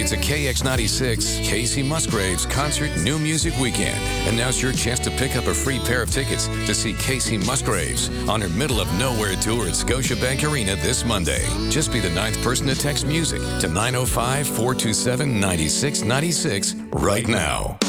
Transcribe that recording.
It's a KX96 Casey Musgraves Concert New Music Weekend. And now's your chance to pick up a free pair of tickets to see Casey Musgraves on her Middle of Nowhere tour at Scotiabank Arena this Monday. Just be the 9th person to text music to 905-427-9696 right now.